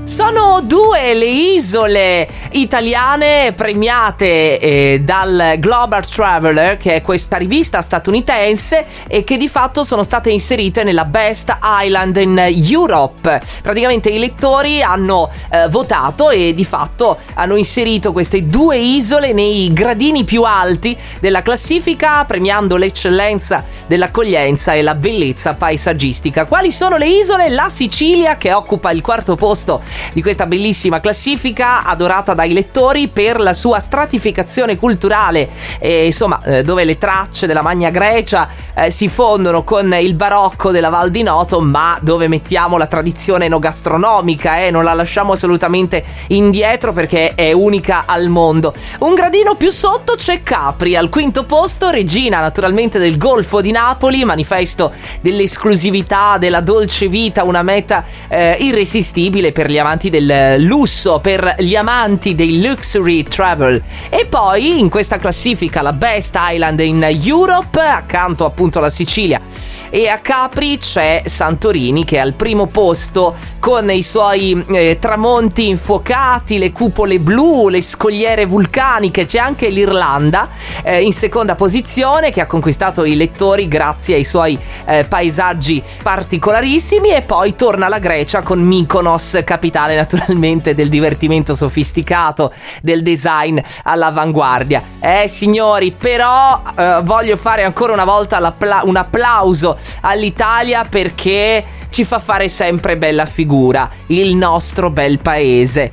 Sono due le isole italiane premiate dal Global Traveler, che è questa rivista statunitense, e che di fatto sono state inserite nella Best Island in Europe. Praticamente i lettori hanno votato e di fatto hanno inserito queste due isole nei gradini più alti della classifica, premiando l'eccellenza dell'accoglienza e la bellezza paesaggistica. Quali sono le isole? La Sicilia, che occupa il quarto posto di questa bellissima classifica, adorata dai lettori per la sua stratificazione culturale, dove le tracce della Magna Grecia si fondono con il barocco della Val di Noto, ma dove mettiamo la tradizione enogastronomica, non la lasciamo assolutamente indietro perché è unica al mondo. Un gradino più sotto c'è Capri, al quinto posto, regina naturalmente del Golfo di Napoli, manifesto dell'esclusività, della dolce vita, una meta irresistibile per gli amanti del lusso, per gli amanti dei luxury travel. E poi in questa classifica la Best Island in Europe, accanto appunto alla Sicilia e a Capri, c'è Santorini, che è al primo posto con i suoi tramonti infuocati, le cupole blu, le scogliere vulcaniche. C'è anche l'Irlanda in seconda posizione, che ha conquistato i lettori grazie ai suoi paesaggi particolarissimi. E poi torna la Grecia con Mykonos, capitale naturalmente del divertimento sofisticato, del design all'avanguardia. Signori, però voglio fare ancora una volta un applauso all'Italia, perché ci fa fare sempre bella figura, il nostro bel paese.